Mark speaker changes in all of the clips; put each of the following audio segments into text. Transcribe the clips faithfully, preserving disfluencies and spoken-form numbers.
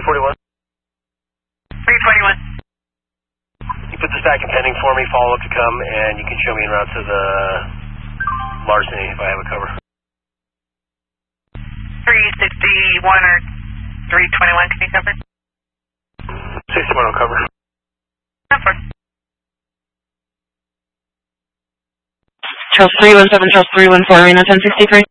Speaker 1: forty-one.
Speaker 2: three twenty-one.
Speaker 1: You put this back in pending for me, follow up to come, and you can show me en route to the larceny if I have a cover.
Speaker 2: three sixty-one or three twenty-one can be covered?
Speaker 1: sixty-one will cover.
Speaker 2: Cover.
Speaker 3: Charles three one seven, Charles three one four, Arena ten sixty-three.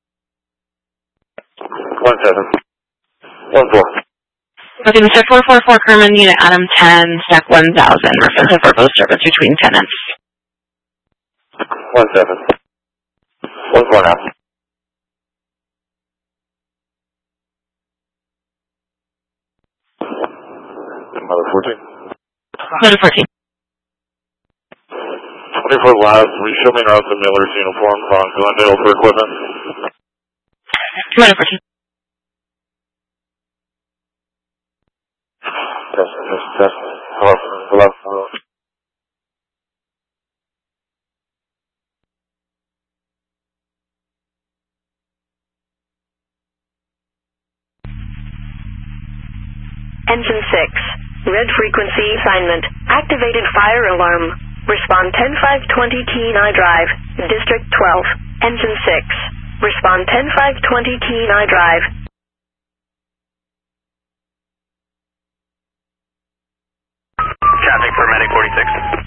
Speaker 1: one seven. one four.
Speaker 3: Okay, Mister four four four, Kerman, unit Adam ten, stack one thousand, reference of verbose service between tenants.
Speaker 1: one seven. one four now. Mother fourteen.
Speaker 3: Mother fourteen.
Speaker 1: twenty-four live, reshow me en route to Miller's uniform on Glendale for equipment.
Speaker 3: Mother fourteen.
Speaker 1: Test, test, test. Hello, hello, hello.
Speaker 4: Engine six. Red frequency assignment. Activated fire alarm. Respond ten five twenty Kenai Drive. District twelve. Engine six. Respond ten five twenty Kenai Drive.
Speaker 1: Traffic for Medic forty-six.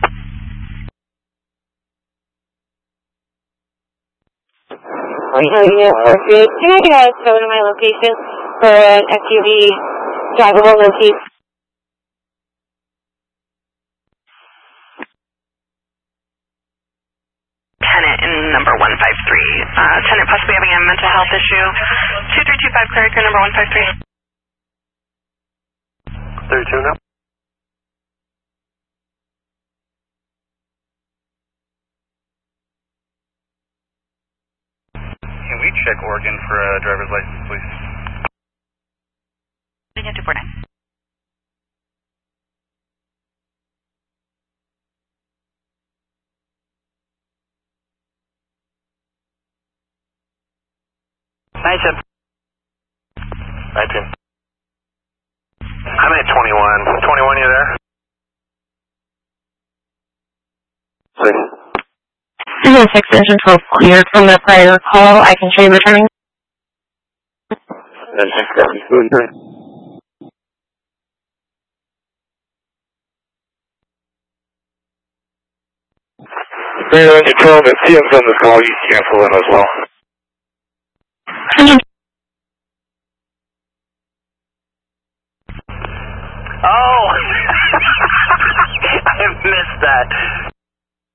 Speaker 3: Can I get a go to my location for an S U V drivable motif?
Speaker 2: Tenant in number one five three. Uh, tenant possibly having a mental health issue. two three two five, clear clear number one five three.
Speaker 1: thirty-two now.
Speaker 5: Can we check Oregon for a driver's license, please?
Speaker 2: two four nine.
Speaker 1: nineteen. nineteen. I'm at twenty-one. twenty-one, you there? Six.
Speaker 3: Engine six, engine twelve cleared from the prior call. I can show you returning.
Speaker 1: Engine seven. Engine twelve, if T M's on this call, you cancel in as well. Oh! I missed that.